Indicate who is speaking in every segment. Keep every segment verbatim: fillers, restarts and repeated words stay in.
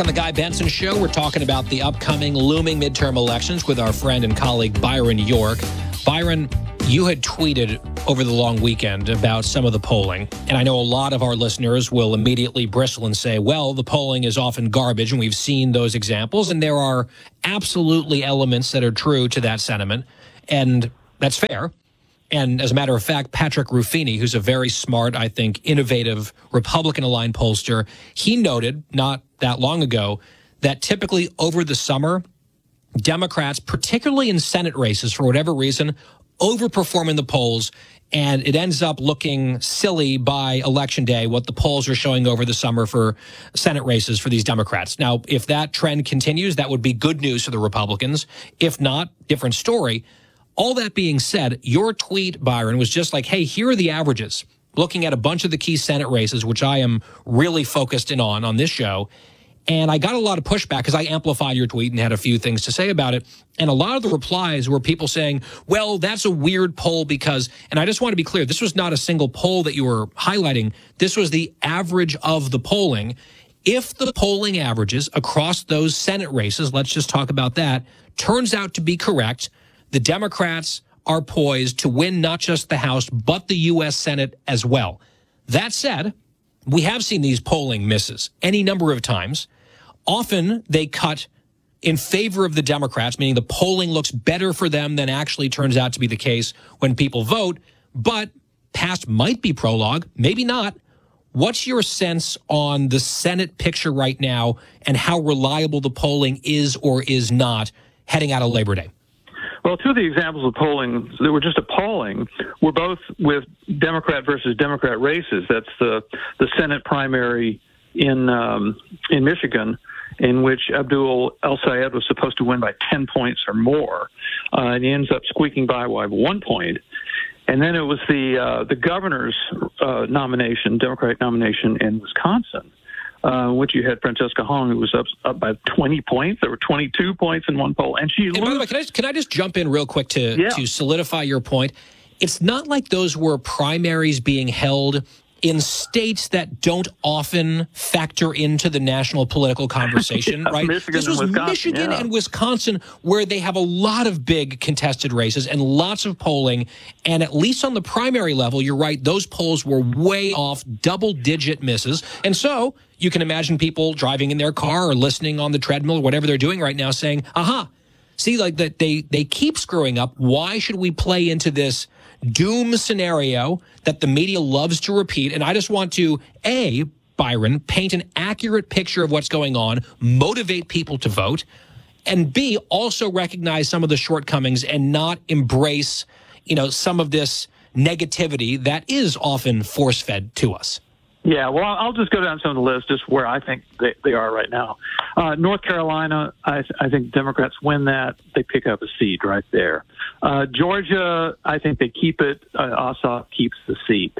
Speaker 1: on the Guy Benson Show. We're talking about the upcoming looming midterm elections with our friend and colleague Byron York. Byron, you had tweeted over the long weekend about some of the polling, and I know a lot of our listeners will immediately bristle and say, well, the polling is often garbage, and we've seen those examples, and there are absolutely elements that are true to that sentiment, and that's fair. And as a matter of fact, Patrick Ruffini, who's a very smart, I think, innovative Republican-aligned pollster, he noted not that long ago that typically over the summer, Democrats, particularly in Senate races, for whatever reason, overperform in the polls, and it ends up looking silly by Election Day, what the polls are showing over the summer for Senate races for these Democrats. Now, if that trend continues, that would be good news for the Republicans. If not, different story. All that being said, your tweet, Byron, was just like, hey, here are the averages. Looking at a bunch of the key Senate races, which I am really focused in on on this show. And I got a lot of pushback because I amplified your tweet and had a few things to say about it. And a lot of the replies were people saying, well, that's a weird poll because, and I just want to be clear, this was not a single poll that you were highlighting. This was the average of the polling. If the polling averages across those Senate races, let's just talk about that, turns out to be correct, the Democrats are poised to win not just the House, but the U S Senate as well. That said, we have seen these polling misses any number of times. Often they cut in favor of the Democrats, meaning the polling looks better for them than actually turns out to be the case when people vote. But past might be prologue, maybe not. What's your sense on the Senate picture right now and how reliable the polling is or is not heading out of Labor Day?
Speaker 2: Well, two of the examples of polling that were just appalling were both with Democrat versus Democrat races. That's the the Senate primary in um, in Michigan, in which Abdul El-Sayed was supposed to win by ten points or more, uh, and he ends up squeaking by by one point. And then it was the uh, the governor's uh, nomination, Democratic nomination in Wisconsin, Uh, which you had Francesca Hong, who was up, up by twenty points. There were twenty-two points in one poll. And she
Speaker 1: and by the way, can I, just, can I just jump in real quick to,
Speaker 2: yeah.
Speaker 1: to solidify your point? It's not like those were primaries being held in states that don't often factor into the national political conversation,
Speaker 2: yeah,
Speaker 1: right?
Speaker 2: Michigan
Speaker 1: this was
Speaker 2: and Wisconsin,
Speaker 1: Michigan
Speaker 2: yeah.
Speaker 1: and Wisconsin, where they have a lot of big contested races and lots of polling. And at least on the primary level, you're right, those polls were way off, double-digit misses. And so you can imagine people driving in their car or listening on the treadmill or whatever they're doing right now saying, aha, see, like that they, they keep screwing up. Why should we play into this doom scenario that the media loves to repeat? And I just want to, A, Byron, paint an accurate picture of what's going on, motivate people to vote, and B, also recognize some of the shortcomings and not embrace, you know, some of this negativity that is often force-fed to us.
Speaker 2: Yeah, well, I'll just go down some of the list, just where I think they, they are right now. Uh, North Carolina, I, I think Democrats win that. They pick up a seat right there. Uh, Georgia, I think they keep it. Uh, Ossoff keeps the seat.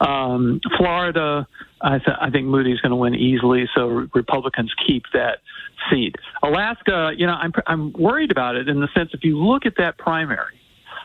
Speaker 2: Um, Florida, I, th- I think Moody's going to win easily, so re- Republicans keep that seat. Alaska, you know, I'm, I'm worried about it in the sense if you look at that primary,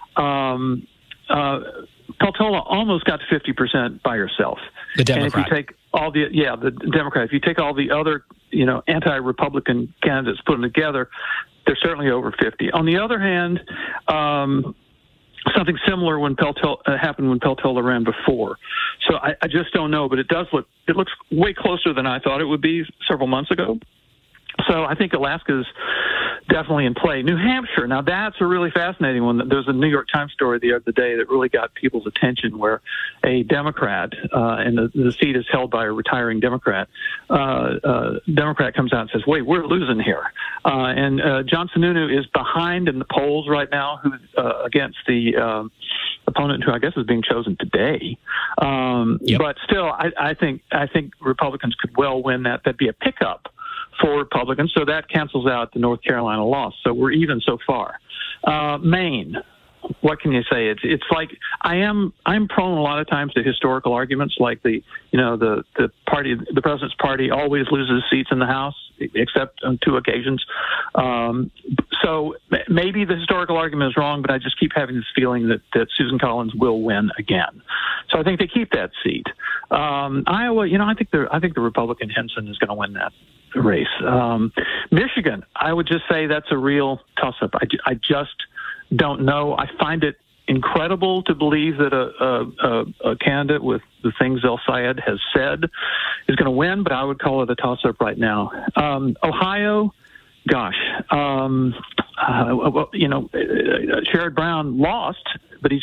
Speaker 2: um, uh, Peltola almost got to fifty percent by herself.
Speaker 1: The Democrat.
Speaker 2: And if you take all the, yeah, the Democrat, if you take all the other, you know, anti-Republican candidates, put them together, they're certainly over fifty. On the other hand, um, something similar when Peltola, uh, happened when Peltola ran before. So I, I just don't know, but it does look, it looks way closer than I thought it would be several months ago. So I think Alaska's definitely in play. New Hampshire, now that's a really fascinating one. There's a New York Times story the other day that really got people's attention where a Democrat, uh, and the, the seat is held by a retiring Democrat, uh, uh, Democrat comes out and says, wait, we're losing here. Uh, and uh, John Sununu is behind in the polls right now who, uh, against the uh, opponent who I guess is being chosen today. Um,
Speaker 1: yep.
Speaker 2: But still, I, I think I think Republicans could well win that. That'd be a pickup for Republicans, so that cancels out the North Carolina loss. So we're even so far. Uh, Maine, what can you say? It's it's like I am I'm prone a lot of times to historical arguments, like the you know the the party the president's party always loses seats in the House, except on two occasions. Um, so maybe the historical argument is wrong, but I just keep having this feeling that that Susan Collins will win again. So I think they keep that seat. Um, Iowa, you know, I think the I think the Republican Henson is going to win that race. Um, Michigan, I would just say that's a real toss-up. I, I just don't know. I find it incredible to believe that a, a, a candidate with the things El-Sayed has said is going to win, but I would call it a toss-up right now. Um, Ohio, gosh, um, uh, well, you know, Sherrod Brown lost, but he's